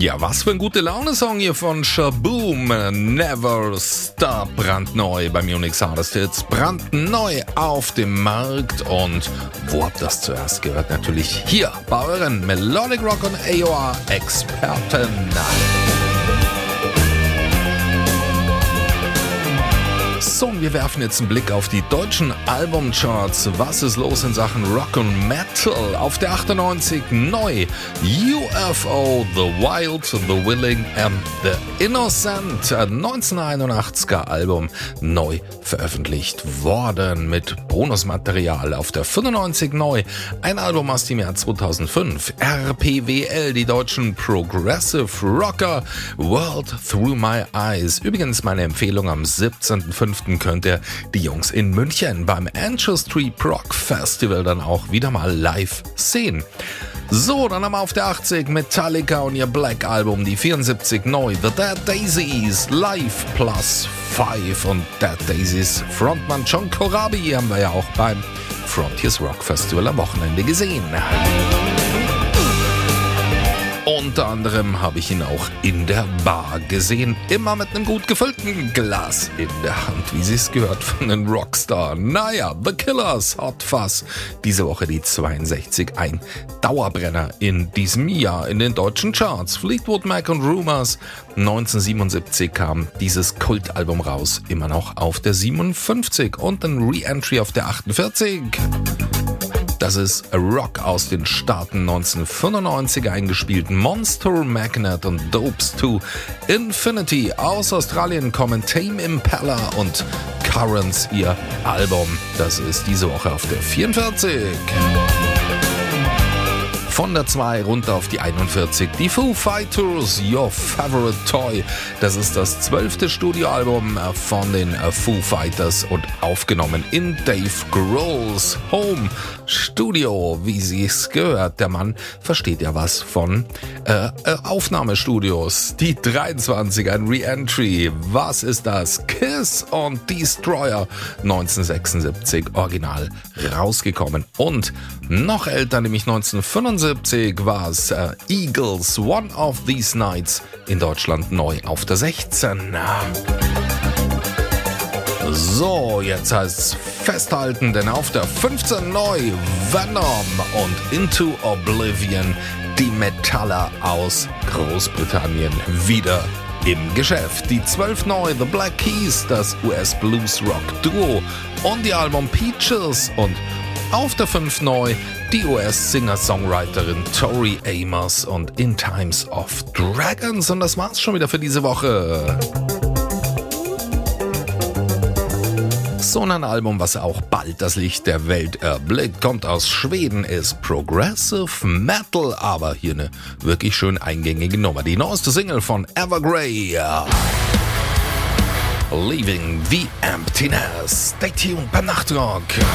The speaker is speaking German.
Ja, was für ein gute Laune-Song hier von Shaboom. Never Stop, brandneu bei Munich Hardest Hits. Brandneu auf dem Markt. Und wo habt ihr das zuerst gehört? Natürlich hier bei euren Melodic Rock und AOR-Experten. So, wir werfen jetzt einen Blick auf die deutschen Albumcharts. Was ist los in Sachen Rock und Metal? Auf der 98 neu UFO, The Wild, The Willing and The Innocent. 1981er Album neu veröffentlicht worden mit Bonusmaterial. Auf der 95 neu ein Album aus dem Jahr 2005. RPWL, die deutschen Progressive Rocker. World Through My Eyes. Übrigens meine Empfehlung: am 17.05. könnt ihr die Jungs in München beim Ancestry Rock Festival dann auch wieder mal live sehen. So, dann haben wir auf der 80 Metallica und ihr Black Album, die 74 neu The Dead Daisies Live Plus 5 und Dead Daisies Frontmann John Corabi haben wir ja auch beim Frontiers Rock Festival am Wochenende gesehen. Unter anderem habe ich ihn auch in der Bar gesehen, immer mit einem gut gefüllten Glas in der Hand, wie sie es gehört von den Rockstar. Naja, The Killers, Hot Fuzz, diese Woche die 62, ein Dauerbrenner in diesem Jahr in den deutschen Charts. Fleetwood Mac und Rumours, 1977 kam dieses Kultalbum raus, immer noch auf der 57 und ein Re-Entry auf der 48. Das ist Rock aus den Staaten, 1995 eingespielt. Monster Magnet und Dopes to Infinity. Aus Australien kommen Tame Impala und Currents, ihr Album. Das ist diese Woche auf der 44. Von der 2 runter auf die 41. Die Foo Fighters, Your Favorite Toy. Das ist das 12. Studioalbum von den Foo Fighters und aufgenommen in Dave Grohl's Home Studio, wie sie es gehört. Der Mann versteht ja was von Aufnahmestudios. Die 23, ein Re-Entry. Was ist das? Kiss und Destroyer, 1976 original rausgekommen. Und noch älter, nämlich 1975 war es Eagles, One of These Nights, in Deutschland neu auf der 16. So, jetzt heißt es festhalten, denn auf der 15 neu Venom und Into Oblivion, die Metaller aus Großbritannien wieder im Geschäft. Die 12 neu The Black Keys, das US-Blues-Rock-Duo und die Album Peaches und auf der 5 neu die US-Singer-Songwriterin Tori Amos und In Times of Dragons. Und das war's schon wieder für diese Woche. So ein Album, was auch bald das Licht der Welt erblickt, kommt aus Schweden, ist Progressive Metal, aber hier eine wirklich schön eingängige Nummer. Die neueste Single von Evergrey. Leaving the Emptiness. Stay tuned bei Nachtrock.